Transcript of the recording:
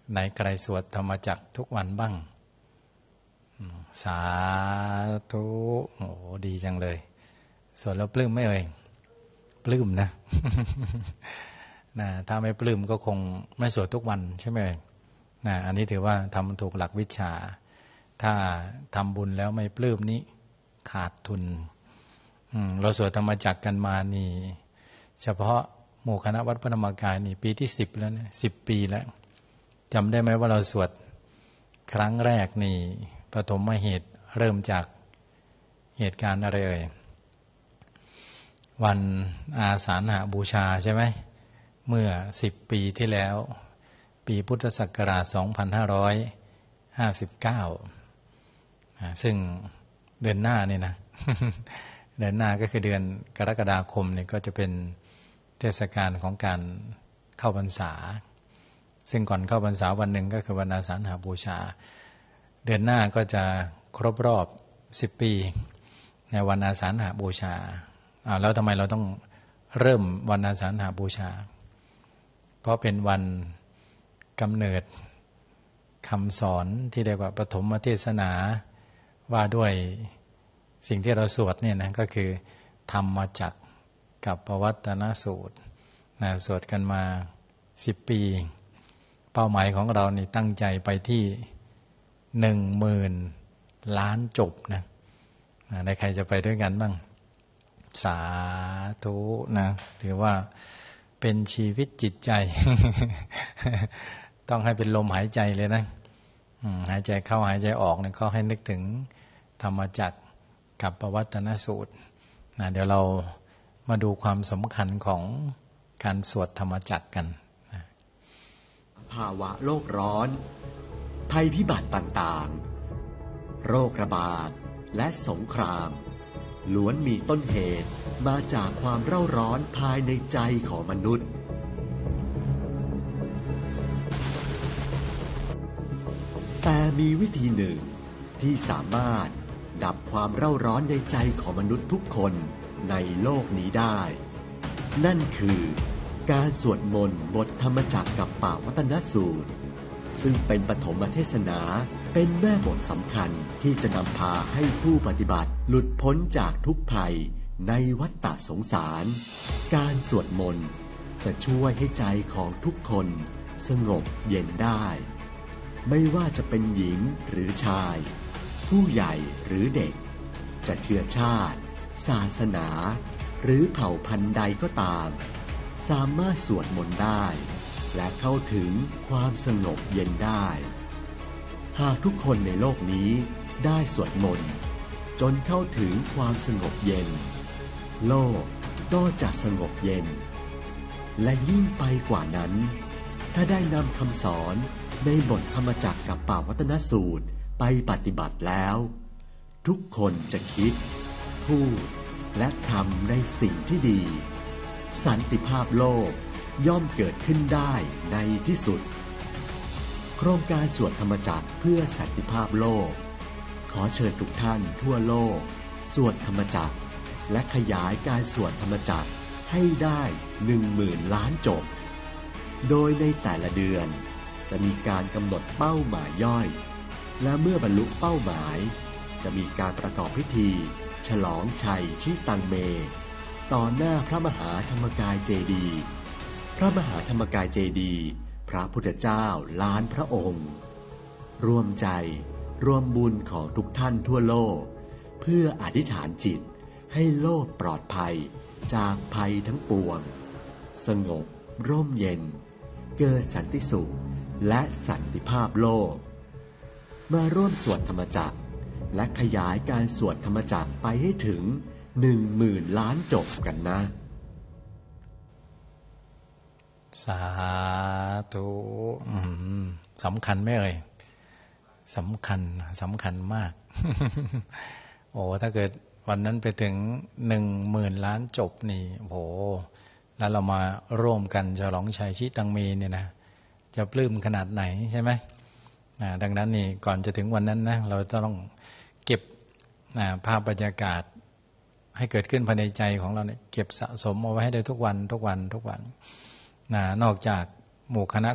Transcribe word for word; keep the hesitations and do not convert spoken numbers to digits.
ไหนใครสวดธรรมจักรทุกวันบ้างสาธุโอ้ดีจังเลยสวดแล้วปลื้มไหมเอ่ยปลื้มนะ นะถ้าไม่ปลื้มก็คงไม่สวดทุกวันใช่ไหมนะอันนี้ถือว่าทำถูกหลักวิชาถ้าทำบุญแล้วไม่ปลื้มนี้ขาดทุนเราสวดธรรมจักรกันมานี่เฉพาะหมู่คณะวัดพระธรรมกายนี่ปีที่สิบแล้วนะสิบปีแล้วจำได้ไหมว่าเราสวดครั้งแรกนี่ปฐมเหตุเริ่มจากเหตุการณ์อะไรเอ่ยวันอาสาฬหบูชาใช่ไหมเมื่อสิบปีที่แล้วปีพุทธศักราชสองพันห้าร้อยห้าสิบเก้าซึ่งเดือนหน้านี่นะ เดือนหน้าก็คือเดือนกรกฎาคมนี่ก็จะเป็นเทศกาลของการเข้าพรรษาซึ่งก่อนเข้าพรรษาวันหนึ่งก็คือวันอาสาฬหบูชาเดือนหน้าก็จะครบรอบสิบปีในวันอาสาฬหบูชาอ้าวแล้วทำไมเราต้องเริ่มวันอาสาฬหบูชาเพราะเป็นวันกำเนิดคำสอนที่เรียกว่าปฐมเทศนาว่าด้วยสิ่งที่เราสวดเนี่ยนะก็คือธรรมจักรกับปวัตตนสูตรนะสวดกันมาสิบปีเป้าหมายของเรานี่ตั้งใจไปที่หนึ่งหมื่นล้านจบนะในใครจะไปด้วยกันบ้างสาธุนะถือว่าเป็นชีวิตจิตใจ ต้องให้เป็นลมหายใจเลยนะหายใจเข้าหายใจออกเนี่ยก็ให้นึกถึงธรรมจักรกับปวัตตนสูตรนะเดี๋ยวเรามาดูความสำคัญของการสวดธรรมจักรกันนะภาวะโลกร้อนภัยพิบัติต่างๆโรคระบาดและสงครามล้วนมีต้นเหตุมาจากความเร่าร้อนภายในใจของมนุษย์แต่มีวิธีหนึ่งที่สามารถดับความเร่าร้อนในใจของมนุษย์ทุกคนในโลกนี้ได้นั่นคือการสวดมนต์บทธรรมจักรกับปวัตตนสูตรซึ่งเป็นปฐมเทศนาเป็นแม่บทสำคัญที่จะนำพาให้ผู้ปฏิบัติหลุดพ้นจากทุกภัยในวัฏฏะสงสารการสวดมนต์จะช่วยให้ใจของทุกคนสงบเย็นได้ไม่ว่าจะเป็นหญิงหรือชายผู้ใหญ่หรือเด็กจะเชื้อชาติศาสนาหรือเผ่าพันธุ์ใดก็ตามสามารถสวดมนต์ได้และเข้าถึงความสงบเย็นได้หากทุกคนในโลกนี้ได้สวดมนต์จนเข้าถึงความสงบเย็นโลกก็จะสงบเย็นและยิ่งไปกว่านั้นถ้าได้นำคำสอนในบทธรรมจักรกับปวัตตนสูตรไปปฏิบัติแล้วทุกคนจะคิดพูดและทำในสิ่งที่ดีสันติภาพโลกย่อมเกิดขึ้นได้ในที่สุดโครงการสวดธรรมจักรเพื่อสันติภาพโลกขอเชิญทุกท่านทั่วโลกสวดธรรมจักรและขยายการสวดธรรมจักรให้ได้หนึ่งหมื่นล้านจบโดยในแต่ละเดือนจะมีการกำหนดเป้าหมายย่อยและเมื่อบรรลุเป้าหมายจะมีการประกอบพิธีฉลองชัยชิตังเมต่อหน้าพระมหาธรรมกายเจดีย์พระมหาธรรมกายเจดีย์พระพุทธเจ้าล้านพระองค์ร่วมใจร่วมบุญของทุกท่านทั่วโลกเพื่ออธิษฐานจิตให้โลกปลอดภัยจากภัยทั้งปวงสงบร่มเย็นเกิดสันติสุขและสันติภาพโลกมาร่วมสวดธรรมจักรและขยายการสวดธรรมจักรไปให้ถึงหนึ่งหมื่นล้านจบกันนะสาธุสำคัญไหมเอ่ยสำคัญสำคัญมาก โอ้ถ้าเกิดวันนั้นไปถึงหนึ่งหมื่นล้านจบนี่โหแล้วเรามาร่วมกันฉลองชัยชิตังเมเนี่ยนะจะปลื้มขนาดไหนใช่ไหมดังนั้นนี่ก่อนจะถึงวันนั้นนะเราจะต้องเก็บภาพบรรยากาศให้เกิดขึ้นภายในใจของเราเนี่ยเก็บสะสมเอาไว้ให้ได้ทุกวันทุกวันทุกวันนอกจากหมู่คณะ